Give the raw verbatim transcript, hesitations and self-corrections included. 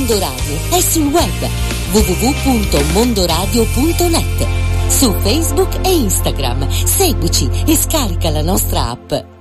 Mondoradio è sul web w w w punto mondoradio punto net, su Facebook e Instagram. Seguici e scarica la nostra app.